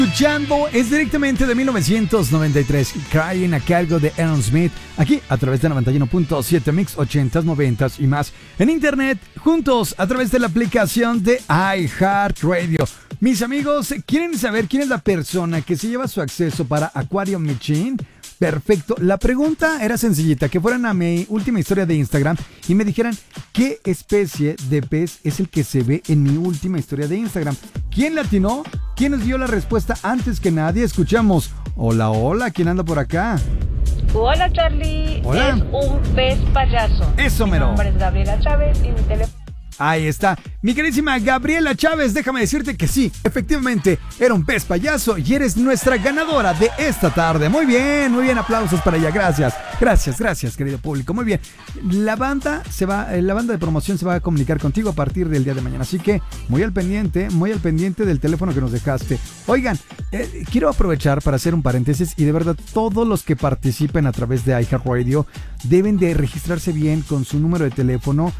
Escuchando es directamente de 1993, Crying a cargo de Aaron Smith, aquí a través de 91.7 Mix 80s, 90s y más. En internet, juntos a través de la aplicación de iHeartRadio. Mis amigos, ¿quieren saber quién es la persona que se lleva su acceso para Aquarium Machine? Perfecto, la pregunta era sencillita, que fueran a mi última historia de Instagram y me dijeran qué especie de pez es el que se ve en mi última historia de Instagram. ¿Quién le atinó? ¿Quién nos dio la respuesta antes que nadie? Escuchamos. Hola, hola, ¿quién anda por acá? Hola, Charlie. Hola. Es un pez payaso. Eso, mero. Mi nombre es Gabriela Chávez y mi teléfono... Ahí está, mi queridísima Gabriela Chávez, déjame decirte que sí, efectivamente, era un pez payaso y eres nuestra ganadora de esta tarde. Muy bien, aplausos para ella, gracias, querido público, muy bien. La banda de promoción se va a comunicar contigo a partir del día de mañana, así que muy al pendiente del teléfono que nos dejaste. Oigan, quiero aprovechar para hacer un paréntesis y de verdad todos los que participen a través de iHeartRadio deben de registrarse bien con su número de teléfono.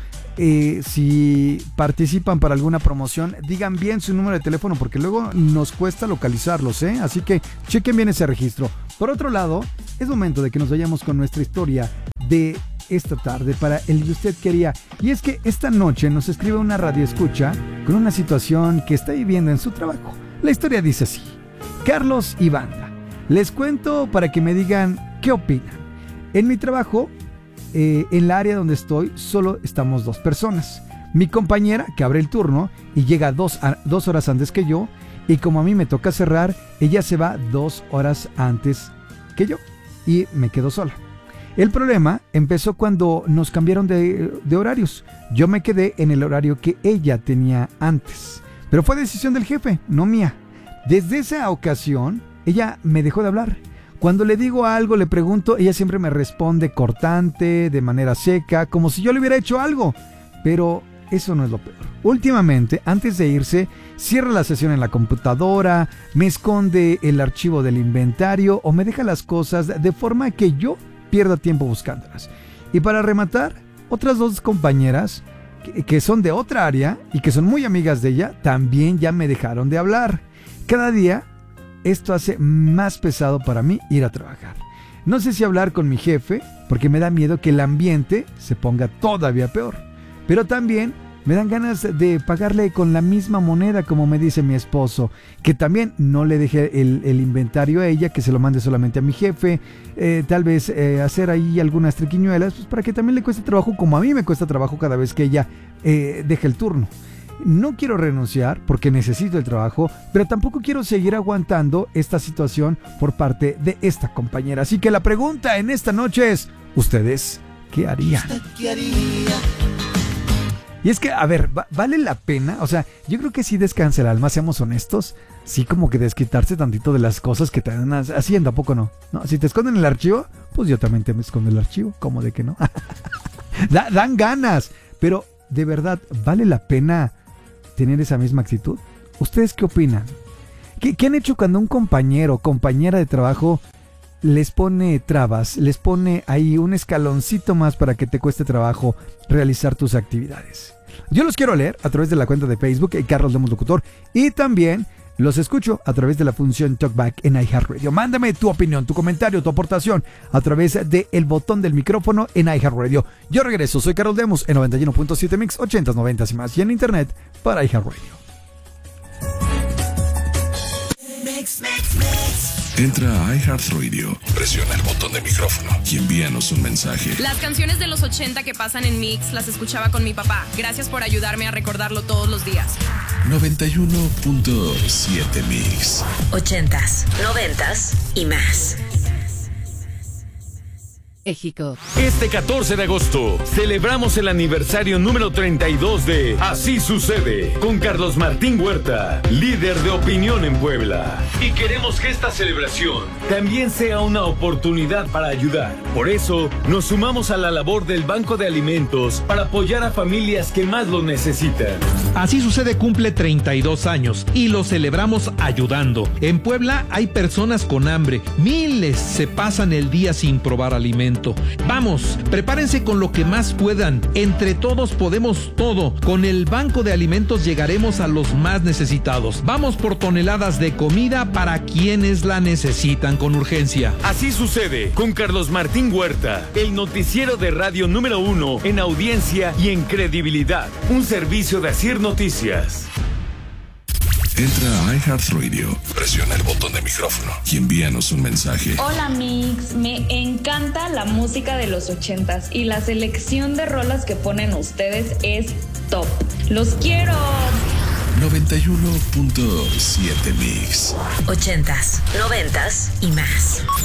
Si participan para alguna promoción, digan bien su número de teléfono porque luego nos cuesta localizarlos, así que chequen bien ese registro. Por otro lado, es momento de que nos vayamos con nuestra historia de esta tarde para el que usted quería. Y es que esta noche nos escribe una radioescucha con una situación que está viviendo en su trabajo. La historia dice así: Carlos y banda, les cuento para que me digan qué opinan. En mi trabajo, en la área donde estoy, solo estamos dos personas. Mi compañera, que abre el turno y llega dos horas antes que yo, y como a mí me toca cerrar, ella se va 2 horas antes que yo y me quedo sola. El problema empezó cuando nos cambiaron de horarios. Yo me quedé en el horario que ella tenía antes, pero fue decisión del jefe, no mía. Desde esa ocasión, ella me dejó de hablar. Cuando le digo algo, le pregunto, ella siempre me responde cortante, de manera seca, como si yo le hubiera hecho algo. Pero eso no es lo peor. Últimamente, antes de irse, cierra la sesión en la computadora, me esconde el archivo del inventario o me deja las cosas de forma que yo pierda tiempo buscándolas. Y para rematar, otras dos compañeras que son de otra área y que son muy amigas de ella, también ya me dejaron de hablar. Cada día esto hace más pesado para mí ir a trabajar. No sé si hablar con mi jefe, porque me da miedo que el ambiente se ponga todavía peor. Pero también me dan ganas de pagarle con la misma moneda, como me dice mi esposo, que también no le deje el inventario a ella, que se lo mande solamente a mi jefe. Tal vez hacer ahí algunas triquiñuelas, pues para que también le cueste trabajo, como a mí me cuesta trabajo cada vez que ella deje el turno. No quiero renunciar porque necesito el trabajo, pero tampoco quiero seguir aguantando esta situación por parte de esta compañera. Así que la pregunta en esta noche es: ¿ustedes qué harían? Y es que, a ver, ¿vale la pena? O sea, yo creo que sí descansa el alma, seamos honestos. Sí, como que desquitarse tantito de las cosas que te están haciendo, ¿a poco no? ¿No? Si te esconden el archivo, pues yo también te me escondo el archivo. ¿Cómo de que no? Dan ganas, pero de verdad, ¿vale la pena tener esa misma actitud? ¿Ustedes qué opinan? ¿Qué han hecho cuando un compañero o compañera de trabajo les pone trabas, les pone ahí un escaloncito más para que te cueste trabajo realizar tus actividades? Yo los quiero leer a través de la cuenta de Facebook, Carlos Lemos Locutor, y también los escucho a través de la función Talkback en iHeartRadio. Mándame tu opinión, tu comentario, tu aportación a través del botón del micrófono en iHeartRadio. Yo regreso, soy Carlos Lemos en 91.7 Mix 80s, 90s y más, y en internet para iHeartRadio. Entra a iHeartRadio, presiona el botón de micrófono y envíanos un mensaje. Las canciones de los 80 que pasan en Mix las escuchaba con mi papá. Gracias por ayudarme a recordarlo todos los días. 91.7 Mix. 80s, 90s y más. México. Este 14 de agosto celebramos el aniversario número 32 de Así Sucede con Carlos Martín Huerta, líder de opinión en Puebla. Y queremos que esta celebración también sea una oportunidad para ayudar. Por eso nos sumamos a la labor del Banco de Alimentos para apoyar a familias que más lo necesitan. Así Sucede cumple 32 años y lo celebramos ayudando. En Puebla hay personas con hambre, miles se pasan el día sin probar alimentos. alto. Vamos, prepárense con lo que más puedan. Entre todos podemos todo. Con el Banco de Alimentos llegaremos a los más necesitados. Vamos por toneladas de comida para quienes la necesitan con urgencia. Así sucede con Carlos Martín Huerta, el noticiero de radio número 1 en audiencia y en credibilidad. Un servicio de Asir Noticias. Entra a iHeartRadio, presiona el botón de micrófono y envíanos un mensaje. Hola Mix, me encanta la música de los 80s y la selección de rolas que ponen ustedes es top. ¡Los quiero! 91.7 Mix. 80s, 90s y más.